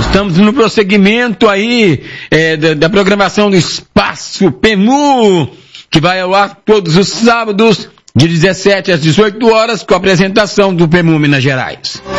Estamos no prosseguimento aí da programação do Espaço PEMU, que vai ao ar todos os sábados, de 17 às 18 horas, com a apresentação do PEMU Minas Gerais.